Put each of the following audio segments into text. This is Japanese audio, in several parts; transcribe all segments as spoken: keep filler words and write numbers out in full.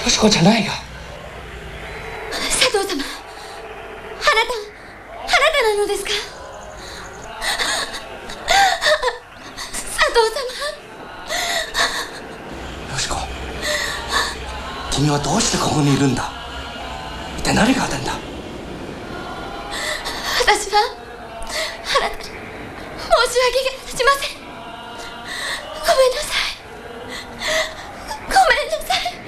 よし子じゃないよ。 佐藤様、あなたあなたなのですか？佐藤様。 よし子、君はどうしてここにいるんだ？一体何があったんだ？ 私はあなたに申し訳が立ちません。ごめんなさい。ごめんなさい。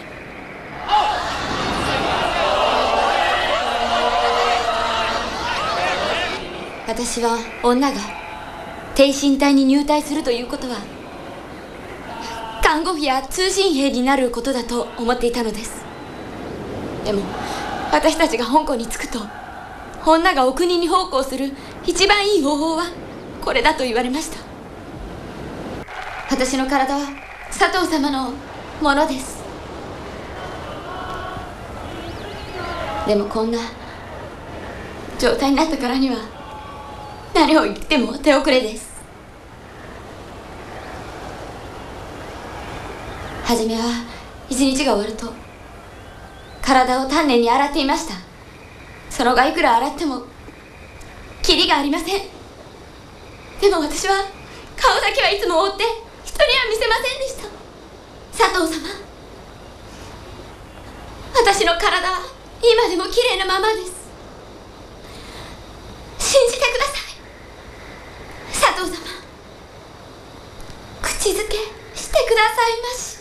私は女が挺身隊に入隊するということは看護婦や通信兵になることだと思っていたのです。でも私たちが香港に着くと、女がお国に奉公する一番いい方法はこれだと言われました。私の体は佐藤様のものです。でもこんな状態になったからには何を言っても手遅れです。初めは一日が終わると体を丹念に洗っていました。その後いくら洗ってもキリがありません。でも私は顔だけはいつも覆って人には見せませんでした。佐藤様、私の体は今でも綺麗なままです。信じてください。佐藤様、口づけしてくださいまし。